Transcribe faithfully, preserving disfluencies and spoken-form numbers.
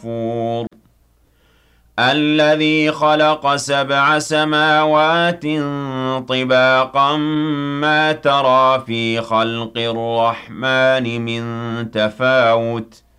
غفور الذي خلق سبع سماوات طباقا ما ترى في خلق الرحمن من تفاوت